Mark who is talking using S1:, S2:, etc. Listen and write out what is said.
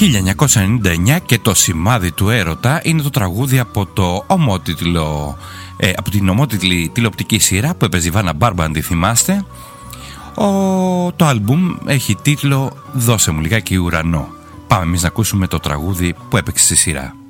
S1: 1999 και το σημάδι του έρωτα είναι το τραγούδι από από την ομότιτλη τηλεοπτική σειρά που έπαιζε η Βάνα Μπάρμπα, αν τη θυμάστε. Το άλμπουμ έχει τίτλο «Δώσε μου λιγάκι ουρανό». Πάμε εμείς να ακούσουμε το τραγούδι που έπαιξε στη σειρά.